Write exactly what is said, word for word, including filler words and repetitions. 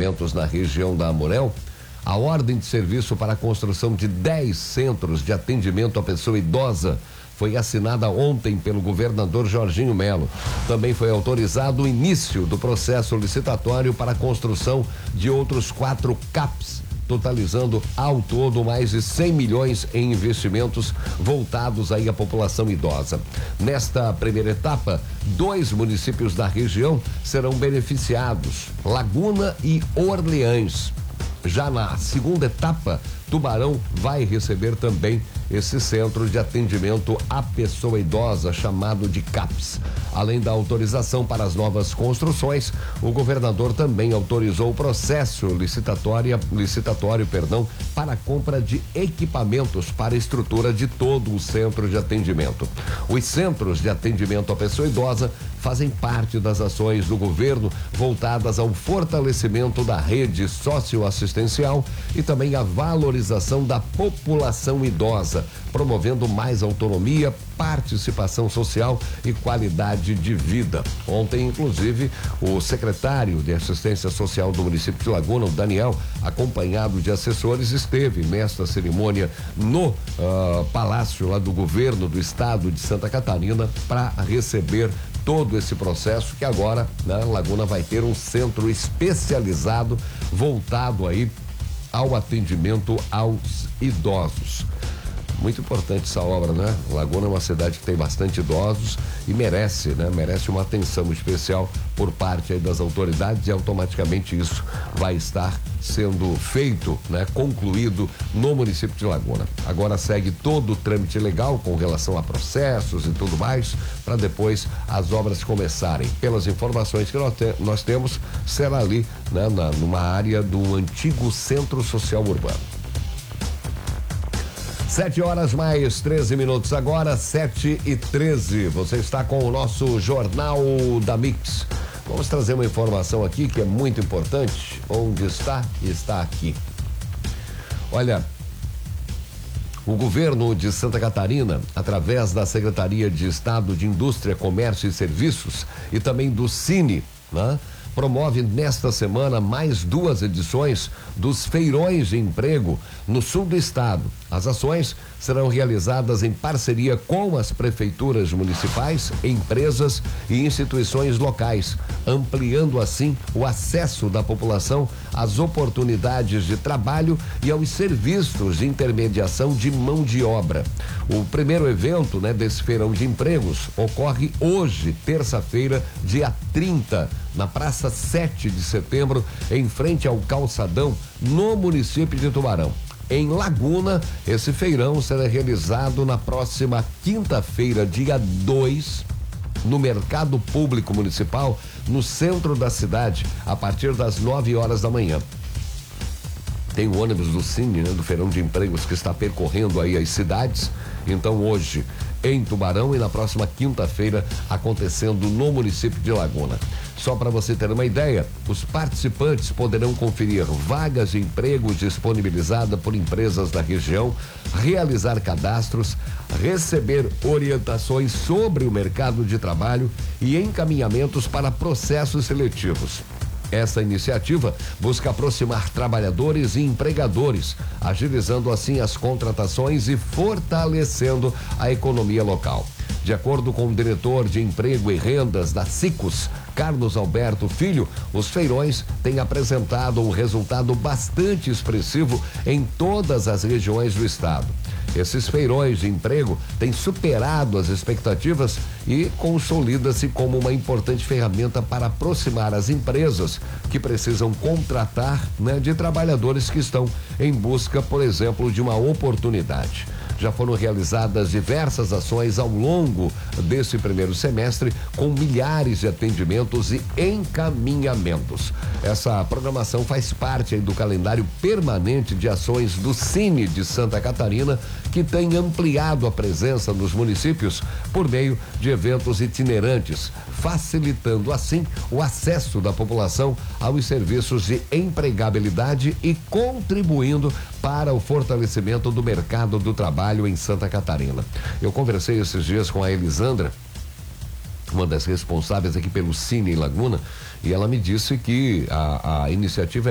empreendimentos na região da Amurel, a ordem de serviço para a construção de dez centros de atendimento à pessoa idosa foi assinada ontem pelo governador Jorginho Melo. Também foi autorizado o início do processo licitatório para a construção de outros quatro C A Ps, totalizando ao todo mais de cem milhões em investimentos voltados aí à população idosa. Nesta primeira etapa, dois municípios da região serão beneficiados, Laguna e Orleans. Já na segunda etapa, Tubarão vai receber também esse centro de atendimento à pessoa idosa, chamado de C A P S. Além da autorização para as novas construções, o governador também autorizou o processo licitatório, licitatório, perdão, para a compra de equipamentos para a estrutura de todo o centro de atendimento. Os centros de atendimento à pessoa idosa fazem parte das ações do governo voltadas ao fortalecimento da rede socioassistencial e também à valorização da população idosa, promovendo mais autonomia, participação social e qualidade de vida. Ontem, inclusive, o secretário de Assistência Social do município de Laguna, o Daniel, acompanhado de assessores, esteve nesta cerimônia no uh, Palácio lá do governo do estado de Santa Catarina para receber todo esse processo que agora, né, Laguna vai ter um centro especializado voltado aí ao atendimento aos idosos. Muito importante essa obra, né? Laguna é uma cidade que tem bastante idosos e merece, né? Merece uma atenção especial por parte aí das autoridades e automaticamente isso vai estar sendo feito, né? Concluído no município de Laguna. Agora segue todo o trâmite legal com relação a processos e tudo mais, para depois as obras começarem. Pelas informações que nós, te, nós temos, será ali, né? Na, numa área do antigo Centro Social Urbano. Sete horas mais treze minutos agora, sete e treze. Você está com o nosso Jornal da Mix. Vamos trazer uma informação aqui que é muito importante. Onde está? Está aqui. Olha, o governo de Santa Catarina, através da Secretaria de Estado de Indústria, Comércio e Serviços e também do Cine, né? Promove nesta semana mais duas edições dos feirões de emprego no sul do estado. As ações serão realizadas em parceria com as prefeituras municipais, empresas e instituições locais, ampliando assim o acesso da população às oportunidades de trabalho e aos serviços de intermediação de mão de obra. O primeiro evento, né, desse feirão de empregos ocorre hoje, terça-feira, dia trinta, na Praça sete de Setembro, em frente ao Calçadão, no município de Tubarão. Em Laguna, esse feirão será realizado na próxima quinta-feira, dia dois, no Mercado Público Municipal, no centro da cidade, a partir das nove horas da manhã. Tem o ônibus do Cine, né, do Feirão de Empregos, que está percorrendo aí as cidades. Então, hoje em Tubarão e na próxima quinta-feira acontecendo no município de Laguna. Só para você ter uma ideia, os participantes poderão conferir vagas de emprego disponibilizadas por empresas da região, realizar cadastros, receber orientações sobre o mercado de trabalho e encaminhamentos para processos seletivos. Essa iniciativa busca aproximar trabalhadores e empregadores, agilizando assim as contratações e fortalecendo a economia local. De acordo com o diretor de Emprego e Rendas da SICOS, Carlos Alberto Filho, os feirões têm apresentado um resultado bastante expressivo em todas as regiões do estado. Esses feirões de emprego têm superado as expectativas e consolida-se como uma importante ferramenta para aproximar as empresas que precisam contratar, né, de trabalhadores que estão em busca, por exemplo, de uma oportunidade. Já foram realizadas diversas ações ao longo desse primeiro semestre, com milhares de atendimentos e encaminhamentos. Essa programação faz parte aí do calendário permanente de ações do Cine de Santa Catarina, que tem ampliado a presença nos municípios por meio de eventos itinerantes, facilitando assim o acesso da população aos serviços de empregabilidade e contribuindo para o fortalecimento do mercado do trabalho em Santa Catarina. Eu conversei esses dias com a Elisandra, uma das responsáveis aqui pelo Cine em Laguna, e ela me disse que a, a iniciativa é